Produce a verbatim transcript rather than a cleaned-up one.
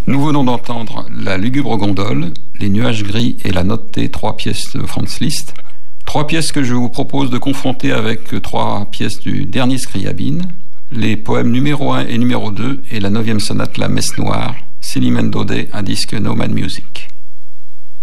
Nous venons d'entendre La lugubre gondole, Les nuages gris et La note T, trois pièces de Franz Liszt. Trois pièces que je vous propose de confronter avec trois pièces du dernier Scriabine, les poèmes numéro un et numéro deux et la neuvième sonate La Messe Noire, Célimène Daudet, un disque No Man Music.